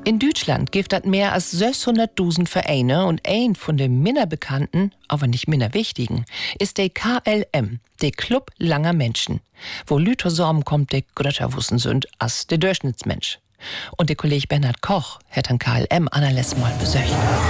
In Deutschland gibt es mehr als 600.000 Vereine und ein von den minder bekannten, aber nicht minder wichtigen, ist der KLM, der Club langer Menschen, wo Lüter zusammenkommt, die größer wussen sind als der Durchschnittsmensch. Und der Kollege Bernhard Koch hat den KLM alles mal besucht.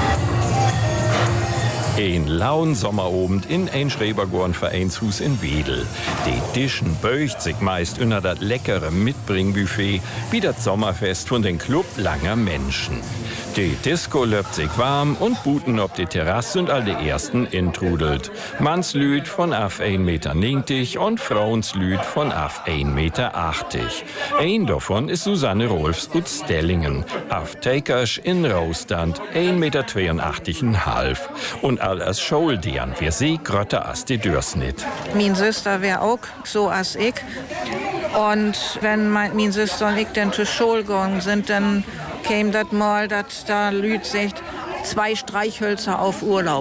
Ein lauen Sommerabend in ein Schrebergorn-Vereinshus in Wedel. Die Tischen beugt sich meist unter das leckere Mitbringbuffet wie das Sommerfest von den Club langer Menschen. Die Disco löppt sich warm und Buten ob die Terrasse und all die ersten intrudelt. Mannslüd von af 1,90 Meter und Frauenslüd von af 1,80 Meter. Ein davon ist Susanne Rolfs ut Stellingen, af Takersch in Raustand 1,82 Meter. Und all als Schuldian, wir sie grötter as die Dürsnit. Min Süster wär auch so as ich. Und wenn min Süster und ich dann zur Schule gegangen sind, dann käme das mal, dass da Lüd sagt, 2 Streichhölzer auf Urlaub.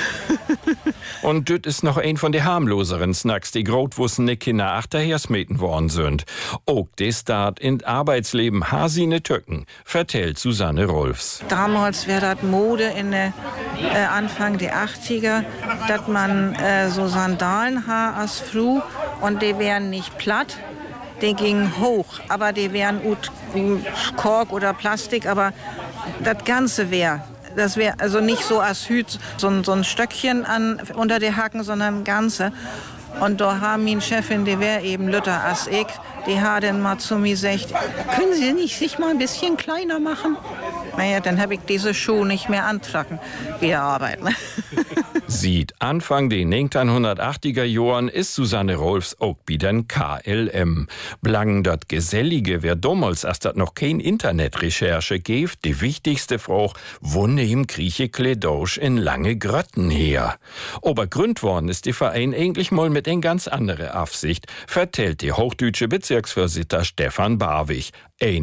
Und das ist noch ein von den harmloseren Snacks, die grotwussene Kinder achterhersmeten worden sind. Auch die Start in Arbeitsleben hasine Töcken, vertellt Susanne Rolfs. Damals wäre das Mode in der Anfang der 80er, dass man so Sandalen ha als Früh und die wären nicht platt. Die gingen hoch, aber die wären ut Kork oder Plastik, aber das Ganze wäre. Das wäre also nicht so als Hüt, so ein Stöckchen unter die Hacken, sondern Ganze. Und da haben meine Chefin, die wäre eben Lütter als ich, die hat dann mal zu mir gesagt, können Sie nicht sich mal ein bisschen kleiner machen? Naja, dann habe ich diese Schuhe nicht mehr antragen, wieder arbeiten. Sieht Anfang den 1980er Jahren ist Susanne Rolfs auch wieder ein KLM. Blang dat Gesellige wär damals, als dat noch kein Internetrecherche gäf, die wichtigste Frage, wo nehm Grieche Kledosch in lange Grötten her? Aber gründ worden ist die Verein eigentlich mal mit ein ganz andere Aufsicht, vertellt die hochdeutsche Bezirksvorsitter Stefan Barwig. 1,97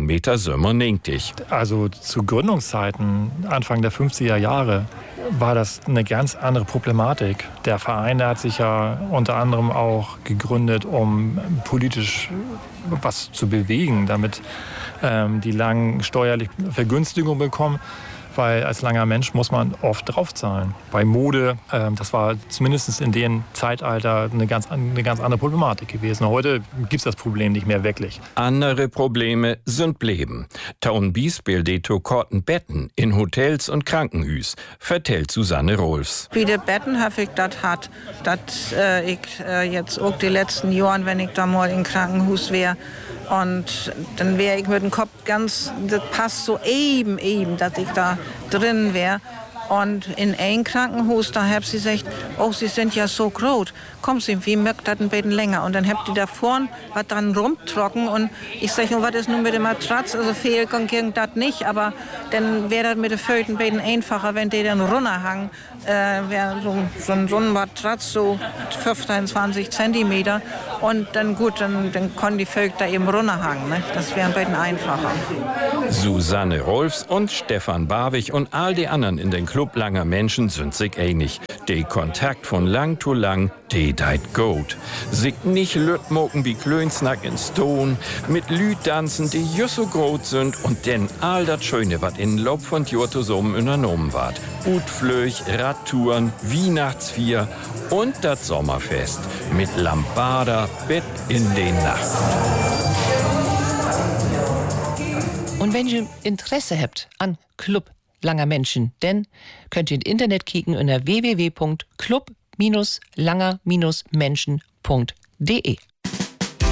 Meter. Also zu Gründungszeiten, Anfang der 50er Jahre, war das eine ganz andere Problematik. Der Verein, der hat sich ja unter anderem auch gegründet, um politisch was zu bewegen, damit die langen steuerliche Vergünstigungen bekommen. Weil als langer Mensch muss man oft draufzahlen. Bei Mode, das war zumindest in dem Zeitalter eine ganz andere Problematik gewesen. Heute gibt es das Problem nicht mehr wirklich. Andere Probleme sind blieben. Taun Biesbiel de to korten Betten in Hotels und Krankenhüs, vertellt Susanne Rolfs. Wie die Betten habe ich das hat, dass ich jetzt auch die letzten Jahren, wenn ich da mal im Krankenhaus wäre, und dann wäre ich mit dem Kopf das passt so eben, dass ich da drin wäre. Und in ein Krankenhaus, da hab sie gesagt, oh, Sie sind ja so groß, kommen Sie, wie mögt das ein bisschen länger? Und dann habt ihr da vorn was dran rumtrocken und ich sag, was ist nun mit der Matratze? Also viel ging das nicht, aber dann wäre das mit der Föten ein bisschen einfacher, wenn die dann runterhangen, wäre so ein Matratz so 25 Zentimeter und dann gut, dann konnten die Vögel da eben runterhangen, ne? Das wäre ein bisschen einfacher. Susanne Rolfs und Stefan Barwig und all die anderen in den Club langer Menschen sind sich einig. Der Kontakt von lang zu lang, der deit gut. Sich nicht lütmoken wie Klönsnack in Stone, mit Lüd tanzen, die just so groß sind und denn all das Schöne, was in Lob von Jortosum unternommen ward. Utflöch, Radtouren, Weihnachtsvier und das Sommerfest mit Lambada, Bett in den Nacht. Und wenn ihr Interesse habt an Club langer Menschen, dann könnt ihr ins Internet kicken unter www.club-langer-menschen.de.